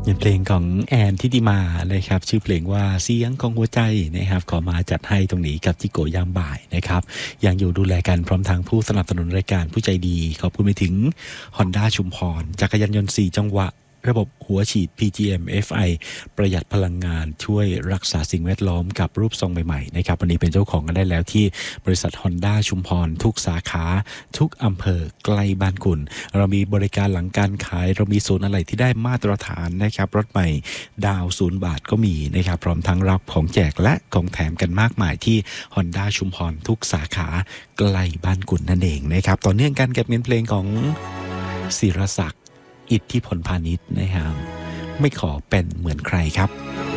เป็นเพลงของแอนทิติมานะครับชื่อเพลงว่าเสียงของหัวใจนะครับขอมาจัดให้ตรงนี้กับจิโกยามบ่ายนะครับยังอยู่ดูแลกันพร้อมทางผู้สนับสนุนรายการผู้ใจดีขอบคุณไปถึง Honda ชุมพรจักรยานยนต์4จังหวะระบบหัวฉีด PGM FI ประหยัดพลังงานช่วยรักษาสิ่งแวดล้อมกับรูปทรงใหม่ๆนะครับวันนี้เป็นเจ้าของกันได้แล้วที่บริษัท Honda ชุมพรทุกสาขาทุกอำเภอใกล้บ้านคุณเรามีบริการหลังการขายเรามีศูนย์อะไหล่ที่ได้มาตรฐานนะครับรถใหม่ดาว0 บาทก็มีนะครับพร้อมทั้งรับของแจกและของแถมกันมากมายที่ Honda ชุมพรทุกสาขาใกล้บ้านคุณนั่นเองนะครับต่อเนื่องกันกับเพลงของศิรศักดิ์อิทธิพลพาณิชย์นะครับไม่ขอเป็นเหมือนใครครับ